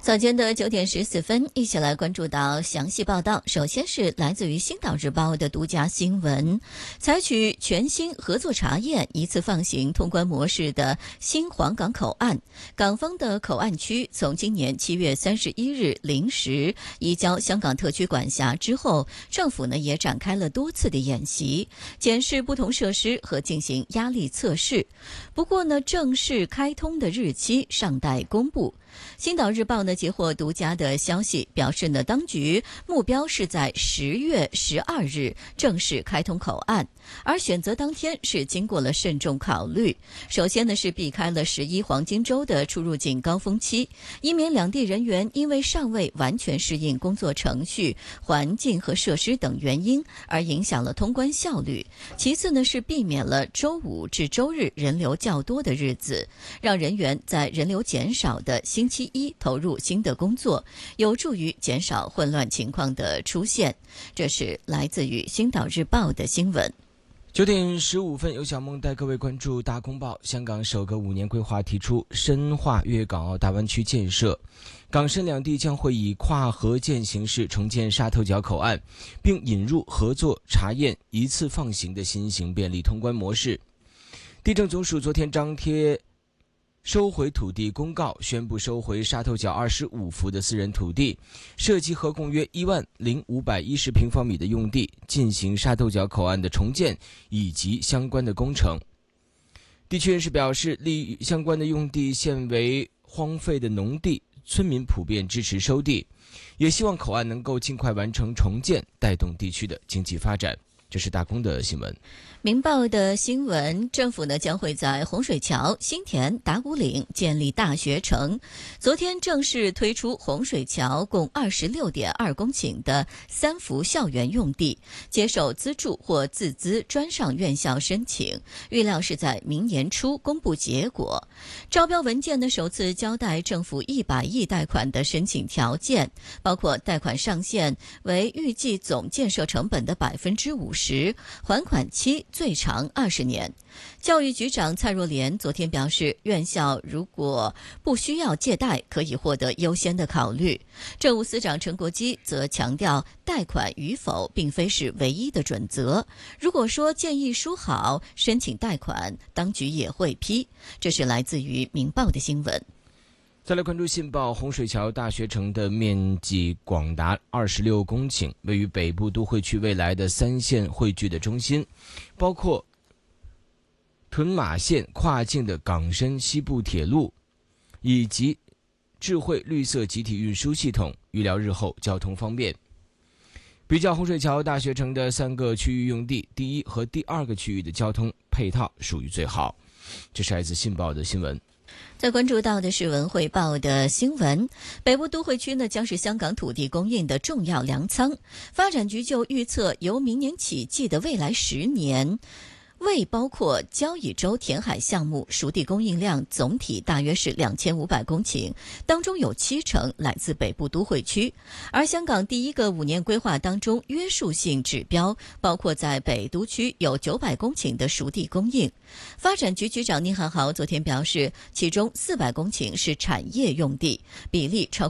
早间的9点14分，一起来关注到详细报道。首先是来自于《星岛日报》的独家新闻，采取全新合作查验、一次放行通关模式的新皇岗口岸，港方的口岸区从今年7月31日零时移交香港特区管辖之后，政府呢也展开了多次的演习，检视不同设施和进行压力测试。不过呢，正式开通的日期尚待公布。星岛日报呢截获独家的消息，表示呢，当局目标是在10月12日正式开通口岸，而选择当天是经过了慎重考虑。首先呢是避开了11黄金周的出入境高峰期，以免两地人员因为尚未完全适应工作程序、环境和设施等原因而影响了通关效率。其次呢是避免了周五至周日人流较多的日子，让人员在人流减少的星期一投入新的工作，有助于减少混乱情况的出现。这是来自于《星岛日报》的新闻。 9点15分，由小梦带各位关注大公报。香港首个5年规划提出深化粤港澳大湾区建设，港深两地将会以跨合建形式重建沙头角口岸，并引入合作查验一次放行的新型便利通关模式。地政总署昨天张贴收回土地公告，宣布收回沙头角25幅的私人土地，涉及合共约10510平方米的用地，进行沙头角口岸的重建以及相关的工程。地区人士表示，利于相关的用地现为荒废的农地，村民普遍支持收地，也希望口岸能够尽快完成重建，带动地区的经济发展。这是大公的新闻。 明报的新闻，政府呢将会在洪水桥、新田、打鼓岭建立大学城。昨天正式推出洪水桥共26.2公顷的3幅校园用地，接受资助或自资专上院校申请，预料是在明年初公布结果。招标文件呢首次交代政府100亿贷款的申请条件，包括贷款上限为预计总建设成本的50%，还款期最长20年。教育局长蔡若莲昨天表示，院校如果不需要借贷，可以获得优先的考虑。政务司长陈国基则强调，贷款与否并非是唯一的准则。如果说建议书好，申请贷款，当局也会批。这是来自于明报的新闻。 再来关注信报，洪水桥大学城的面积广达26公顷，位于北部都会区未来的3线汇聚的中心，包括屯马线跨境的港深西部铁路，以及智慧绿色集体运输系统，预料日后交通方便。比较洪水桥大学城的3个区域用地，第一和第2个区域的交通配套属于最好。这是来自信报的新闻。 再关注到的是文汇报的新闻，北部都会区呢将是香港土地供应的重要粮仓。发展局就预测，由明年起计的未来10年，未包括交椅洲填海项目，熟地供应量总体大约是2500公顷，当中有70%来自北部都会区。而香港第一个5年规划当中，约束性指标包括在北都区有900公顷的熟地供应。发展局局长宁汉豪昨天表示，其中400公顷是产业用地，比例超过